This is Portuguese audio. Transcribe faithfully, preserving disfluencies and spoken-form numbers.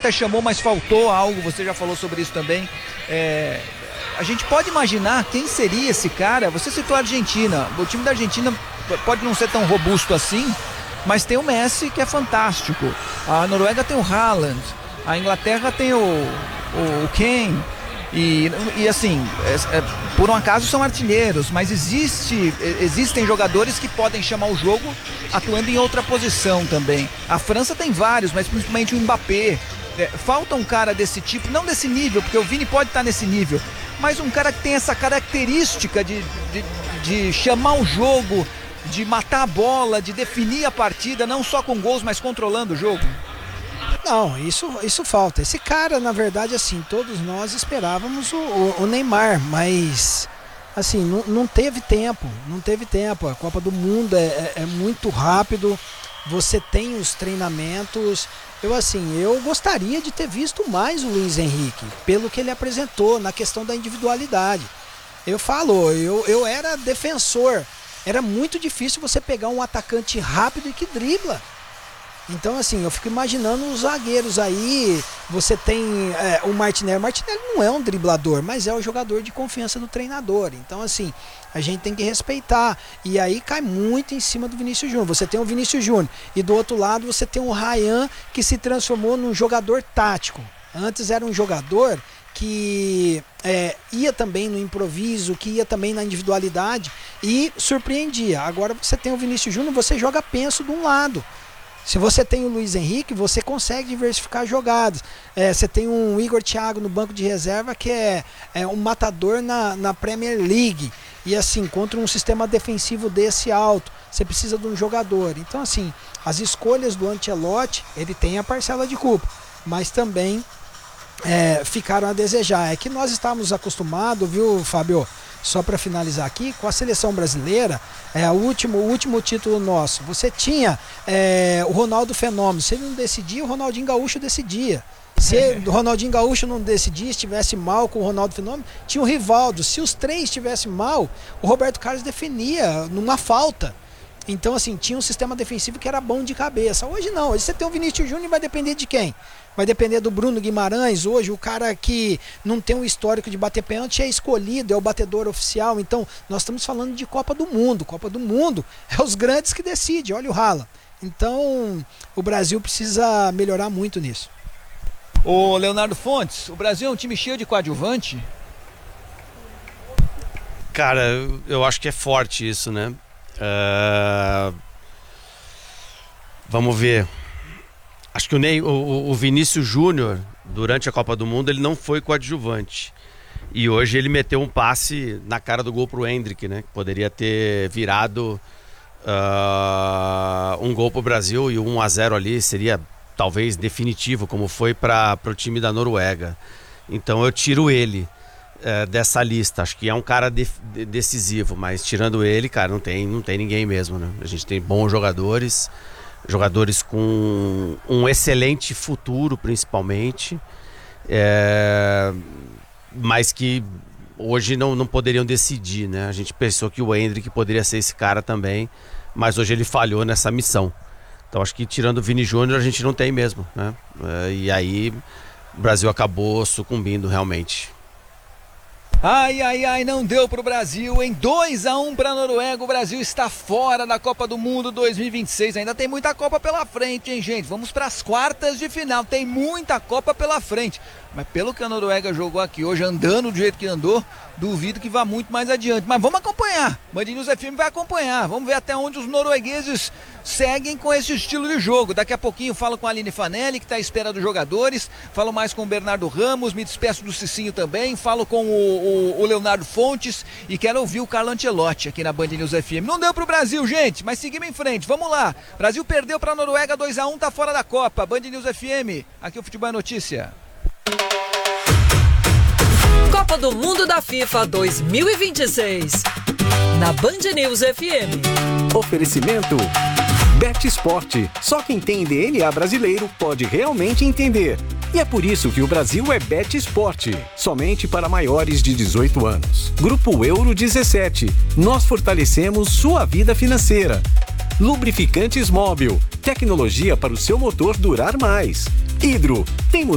até chamou, mas faltou algo, você já falou sobre isso também. É, a gente pode imaginar quem seria esse cara. Você citou a Argentina, o time da Argentina pode não ser tão robusto assim, mas tem o Messi, que é fantástico. A Noruega tem o Haaland, a Inglaterra tem o, o, o Kane. E, e assim, é, é, por um acaso são artilheiros, mas existe, existem jogadores que podem chamar o jogo atuando em outra posição também. A França tem vários, mas principalmente o Mbappé. É, falta um cara desse tipo, não desse nível, porque o Vini pode estar nesse nível, mas um cara que tem essa característica de, de, de chamar o jogo, de matar a bola, de definir a partida, não só com gols, mas controlando o jogo. Não, isso, isso falta. Esse cara, na verdade, assim, todos nós esperávamos o, o, o Neymar, mas assim, não, não teve tempo, não teve tempo. A Copa do Mundo é, é, é muito rápido, você tem os treinamentos. Eu assim, eu gostaria de ter visto mais o Luiz Henrique, pelo que ele apresentou na questão da individualidade. Eu falo, eu, eu era defensor, era muito difícil você pegar um atacante rápido e que dribla. Então, assim, eu fico imaginando os zagueiros aí. Você tem é, o Martinelli. O Martinelli não é um driblador, mas é o jogador de confiança do treinador. Então, assim, a gente tem que respeitar. E aí cai muito em cima do Vinícius Júnior. Você tem o Vinícius Júnior e do outro lado você tem o Ryan, que se transformou num jogador tático. Antes era um jogador que é, ia também no improviso, que ia também na individualidade e surpreendia. Agora você tem o Vinícius Júnior, você joga penso de um lado. Se você tem o Luiz Henrique, você consegue diversificar jogadas. É, você tem um Igor Thiago no banco de reserva que é, é um matador na, na Premier League. E assim, contra um sistema defensivo desse alto, você precisa de um jogador. Então assim, as escolhas do Ancelotti, ele tem a parcela de culpa, mas também é, ficaram a desejar. É que nós estávamos acostumados, viu, Fábio? Só para finalizar aqui, com a seleção brasileira, é o último, o último título nosso. Você tinha é, o Ronaldo Fenômeno. Se ele não decidia, o Ronaldinho Gaúcho decidia. Se o Ronaldinho Gaúcho não decidia, estivesse mal com o Ronaldo Fenômeno, tinha o Rivaldo. Se os três estivessem mal, o Roberto Carlos definia numa falta. Então, assim, tinha um sistema defensivo que era bom de cabeça. Hoje não, hoje você tem o Vinícius Júnior e vai depender de quem? Vai depender do Bruno Guimarães. Hoje o cara que não tem um histórico de bater pênalti é escolhido, é o batedor oficial. Então nós estamos falando de Copa do Mundo. Copa do Mundo é os grandes que decidem, olha o Haaland. Então o Brasil precisa melhorar muito nisso. Ô Leonardo Fontes, o Brasil é um time cheio de coadjuvante? Cara, eu acho que é forte isso, né? Uh... Vamos ver. Acho que o, Ney, o, o Vinícius Júnior, durante a Copa do Mundo, ele não foi coadjuvante. E hoje ele meteu um passe na cara do gol pro Endrick, né? Que poderia ter virado uh, um gol pro Brasil, e o um a zero ali seria talvez definitivo, como foi para o time da Noruega. Então eu tiro ele uh, dessa lista. Acho que é um cara de, de, decisivo, mas tirando ele, cara, não tem, não tem ninguém mesmo, né? A gente tem bons jogadores... Jogadores com um excelente futuro, principalmente, é, mas que hoje não, não poderiam decidir, né? A gente pensou que o Endrick poderia ser esse cara também, mas hoje ele falhou nessa missão. Então acho que tirando o Vini Júnior a gente não tem mesmo, né? É, e aí o Brasil acabou sucumbindo realmente. Ai, ai, ai, não deu pro Brasil, em dois a um pra Noruega. O Brasil está fora da Copa do Mundo dois mil e vinte e seis. Ainda tem muita Copa pela frente, hein, gente? Vamos pras quartas de final, tem muita Copa pela frente. Mas pelo que a Noruega jogou aqui hoje, andando do jeito que andou, duvido que vá muito mais adiante. Mas vamos acompanhar, Band News F M vai acompanhar. Vamos ver até onde os noruegueses seguem com esse estilo de jogo. Daqui a pouquinho falo com a Aline Fanelli, que está à espera dos jogadores. Falo mais com o Bernardo Ramos, me despeço do Cicinho também. Falo com o, o, o Leonardo Fontes e quero ouvir o Carlo Ancelotti aqui na Band News F M. Não deu pro Brasil, gente, mas seguimos em frente. Vamos lá. Brasil perdeu pra Noruega dois a um, tá fora da Copa. Band News F M, aqui o Futebol é Notícia. Copa do Mundo da FIFA dois mil e vinte e seis, na Band News F M. Oferecimento Bet Esporte. Só quem tem D N A brasileiro pode realmente entender. E é por isso que o Brasil é Bet Esporte. Somente para maiores de dezoito anos. Grupo Euro dezessete. Nós fortalecemos sua vida financeira. Lubrificantes Móbil. Tecnologia para o seu motor durar mais. Hidro. Tem